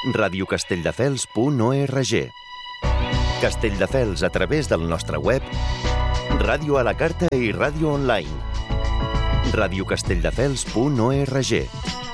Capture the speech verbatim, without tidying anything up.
ràdio castelldefels punt org. Castelldefels a través del nostre web, ràdio a la carta i ràdio online. ràdio castelldefels punt org.